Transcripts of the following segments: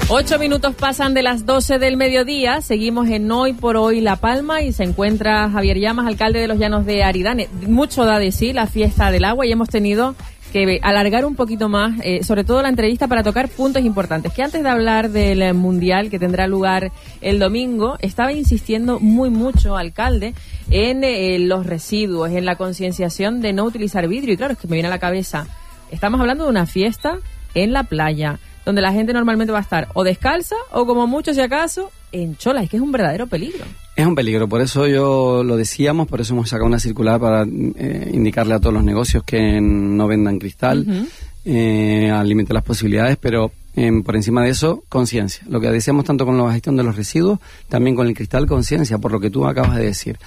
8 minutos pasan de las 12 del mediodía. Seguimos en Hoy por Hoy La Palma y se encuentra Javier Llamas, alcalde de los Llanos de Aridane. Mucho da de sí la fiesta del agua y hemos tenido que alargar un poquito más, sobre todo la entrevista, para tocar puntos importantes. Que antes de hablar del Mundial que tendrá lugar el domingo, estaba insistiendo mucho, alcalde, en los residuos, en la concienciación de no utilizar vidrio. Y claro, es que me viene a la cabeza, estamos hablando de una fiesta en la playa, donde la gente normalmente va a estar o descalza o, como mucho si acaso, en cholas. Es que es un verdadero peligro. Es un peligro, por eso yo lo decíamos, por eso hemos sacado una circular para indicarle a todos los negocios que no vendan cristal, limiten las posibilidades, pero por encima de eso, conciencia. Lo que decíamos tanto con la gestión de los residuos, también con el cristal, conciencia, por lo que tú acabas de decir.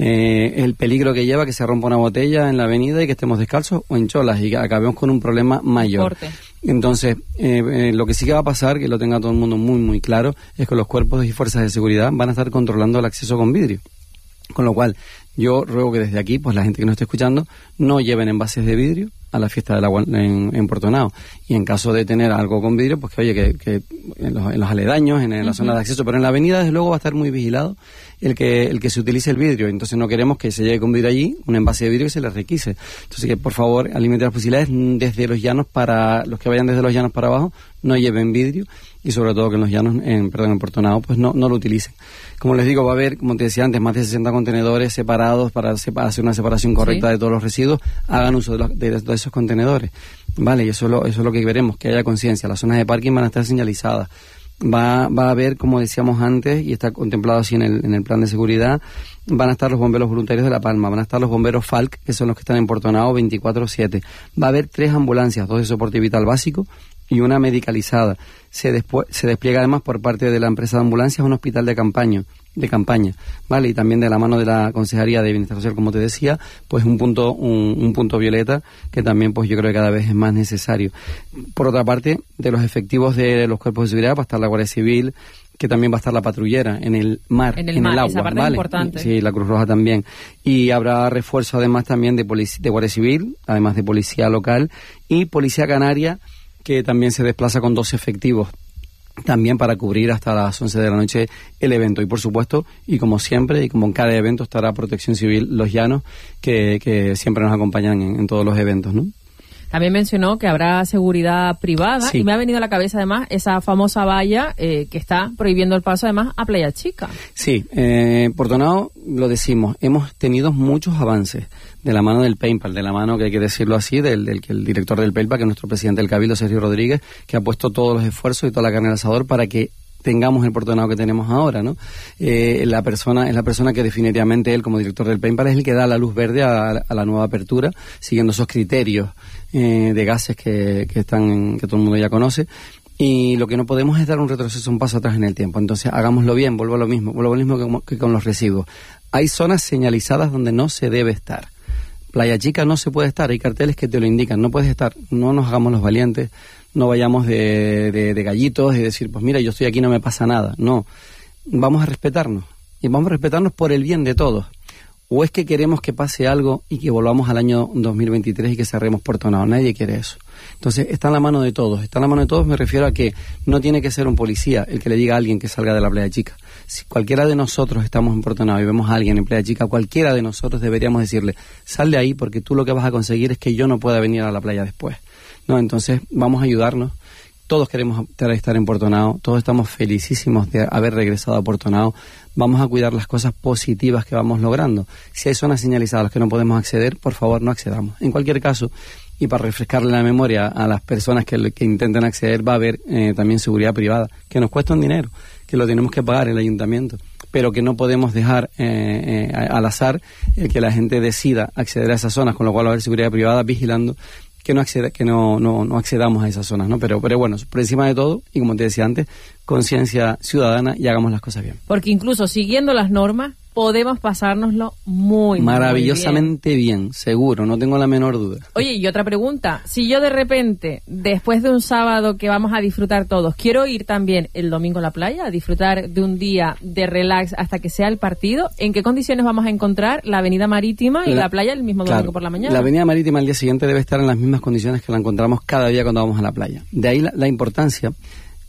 El peligro que lleva que se rompa una botella en la avenida y que estemos descalzos o en cholas y que acabemos con un problema mayor. Entonces, lo que sí que va a pasar, que lo tenga todo el mundo muy claro, es que los cuerpos y fuerzas de seguridad van a estar controlando el acceso con vidrio. Con lo cual, yo ruego que desde aquí, pues la gente que nos esté escuchando, no lleven envases de vidrio a la fiesta del agua en Puerto Nao. Y en caso de tener algo con vidrio, pues que oye, que en los aledaños, en la zona de acceso, pero en la avenida, desde luego, va a estar muy vigilado el que se utilice el vidrio. Entonces no queremos que se lleve con vidrio allí, un envase de vidrio que se le requise. Entonces que, por favor, alimenten las posibilidades desde los llanos para los que vayan desde los llanos para abajo, no lleven vidrio, y sobre todo que en los llanos, en Puerto Nao, pues no lo utilicen. Como les digo, va a haber, como te decía antes, más de 60 contenedores separados para hacer una separación correcta de todos los residuos. Hagan uso de esos contenedores, ¿vale? Y eso es lo que veremos, que haya conciencia. Las zonas de parking van a estar señalizadas. Va a haber, como decíamos antes, y está contemplado así en el plan de seguridad, van a estar los bomberos voluntarios de La Palma, van a estar los bomberos FALC, que son los que están en Puerto Nao 24/7. Va a haber 3 ambulancias, 2 de soporte vital básico y una medicalizada. Se despliega además por parte de la empresa de ambulancias un hospital de campaña, ¿vale? Y también de la mano de la Consejería de Bienestar Social, como te decía, pues un punto violeta que también, pues yo creo que cada vez es más necesario. Por otra parte, de los efectivos de los cuerpos de seguridad va a estar la Guardia Civil, que también va a estar la patrullera en el mar, en el agua, esa parte, ¿vale? Es importante. Sí, la Cruz Roja también. Y habrá refuerzo además también de Guardia Civil, además de Policía Local y Policía Canaria, que también se desplaza con 2 efectivos también para cubrir hasta las 11 de la noche el evento. Y por supuesto, y como siempre, y como en cada evento, estará Protección Civil Los Llanos, que siempre nos acompañan en todos los eventos, ¿no? También mencionó que habrá seguridad privada, y me ha venido a la cabeza además esa famosa valla que está prohibiendo el paso además a Playa Chica. Sí, Puerto Nao, lo decimos, hemos tenido muchos avances de la mano del PEIMPA, de la mano, que hay que decirlo así, del director del PEIMPA, que es nuestro presidente del Cabildo, Sergio Rodríguez, que ha puesto todos los esfuerzos y toda la carne al asador para que tengamos el Puerto Nao que tenemos ahora, ¿no? Es la persona que definitivamente él, como director del PEIMPA, es el que da la luz verde a la nueva apertura, siguiendo esos criterios de gases que todo el mundo ya conoce. Y lo que no podemos es dar un retroceso, un paso atrás en el tiempo. Entonces, hagámoslo bien, vuelvo a lo mismo que con los residuos. Hay zonas señalizadas donde no se debe estar. Playa Chica no se puede estar, hay carteles que te lo indican, no puedes estar. No nos hagamos los valientes, no vayamos de gallitos y decir, pues mira, yo estoy aquí, no me pasa nada. No, vamos a respetarnos, y vamos a respetarnos por el bien de todos. ¿O es que queremos que pase algo y que volvamos al año 2023 y que cerremos Puerto Nao? Nadie quiere eso. Entonces, está en la mano de todos. Está en la mano de todos, me refiero a que no tiene que ser un policía el que le diga a alguien que salga de la Playa Chica. Si cualquiera de nosotros estamos en Puerto Nao y vemos a alguien en Playa Chica, cualquiera de nosotros deberíamos decirle, sal de ahí porque tú lo que vas a conseguir es que yo no pueda venir a la playa después. No, entonces, vamos a ayudarnos. Todos queremos estar en Puerto Nao, todos estamos felicísimos de haber regresado a Puerto Nao. Vamos a cuidar las cosas positivas que vamos logrando. Si hay zonas señalizadas a las que no podemos acceder, por favor no accedamos. En cualquier caso, y para refrescarle la memoria a las personas que intenten acceder, va a haber también seguridad privada, que nos cuesta un dinero, que lo tenemos que pagar el ayuntamiento, pero que no podemos dejar al azar que la gente decida acceder a esas zonas, con lo cual va a haber seguridad privada vigilando que no accedamos a esas zonas, ¿no? Pero bueno, por encima de todo, y como te decía antes, conciencia ciudadana y hagamos las cosas bien. Porque incluso siguiendo las normas, podemos pasárnoslo muy maravillosamente bien, seguro, no tengo la menor duda. Oye, y otra pregunta, si yo de repente, después de un sábado que vamos a disfrutar todos, quiero ir también el domingo a la playa, a disfrutar de un día de relax hasta que sea el partido, ¿en qué condiciones vamos a encontrar la avenida marítima y la playa el mismo domingo por la mañana? La avenida marítima al día siguiente debe estar en las mismas condiciones que la encontramos cada día cuando vamos a la playa. De ahí la importancia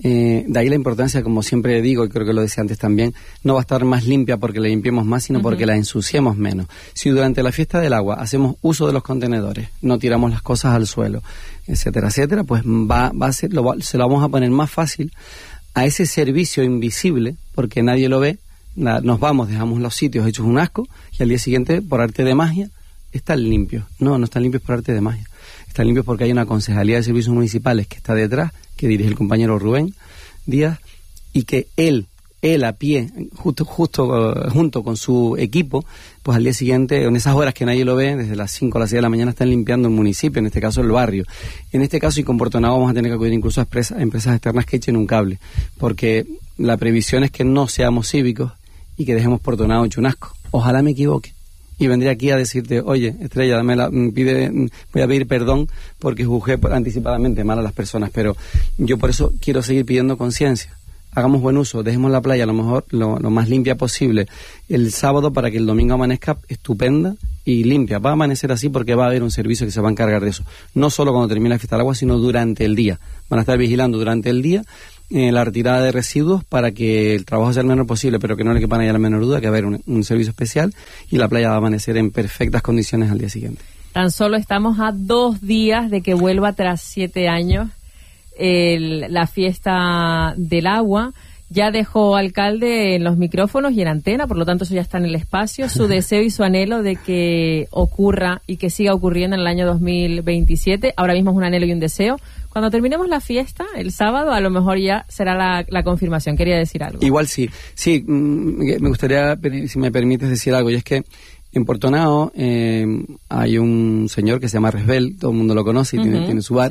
De ahí la importancia, como siempre digo, y creo que lo decía antes también, no va a estar más limpia porque la limpiemos más, sino porque la ensuciemos menos. Si durante la fiesta del agua hacemos uso de los contenedores, no tiramos las cosas al suelo, etcétera, etcétera, pues va a ser, se lo vamos a poner más fácil a ese servicio invisible, porque nadie lo ve. Nos vamos, dejamos los sitios hechos un asco y al día siguiente, por arte de magia, están limpios. No están limpios por arte de magia. Están limpios porque hay una concejalía de servicios municipales que está detrás, que dirige el compañero Rubén Díaz, y que él a pie, justo junto con su equipo, pues al día siguiente, en esas horas que nadie lo ve, desde las 5 a las 6 de la mañana están limpiando el municipio, en este caso el barrio. En este caso, y con Portonao vamos a tener que acudir incluso a empresas externas que echen un cable, porque la previsión es que no seamos cívicos y que dejemos Portonao hecho un asco. Ojalá me equivoque. Y vendría aquí a decirte, oye, Estrella, voy a pedir perdón porque juzgué anticipadamente mal a las personas, pero yo por eso quiero seguir pidiendo conciencia. Hagamos buen uso, dejemos la playa a lo mejor lo más limpia posible el sábado para que el domingo amanezca estupenda y limpia. Va a amanecer así porque va a haber un servicio que se va a encargar de eso. No solo cuando termine la fiesta del agua, sino durante el día. Van a estar vigilando durante el día la retirada de residuos para que el trabajo sea el menor posible, pero que no le quepa a nadie la menor duda que va a haber un servicio especial y la playa va a amanecer en perfectas condiciones al día siguiente. Tan solo estamos a 2 días de que vuelva tras 7 años la fiesta del agua. Ya dejó alcalde en los micrófonos y en antena, por lo tanto eso ya está en el espacio, su deseo y su anhelo de que ocurra y que siga ocurriendo en el año 2027. Ahora mismo es un anhelo y un deseo. Cuando terminemos la fiesta, el sábado, a lo mejor ya será la confirmación. Quería decir algo. Igual sí, me gustaría, si me permites decir algo, y es que en Portonao hay un señor que se llama Resbel, todo el mundo lo conoce y tiene su bar.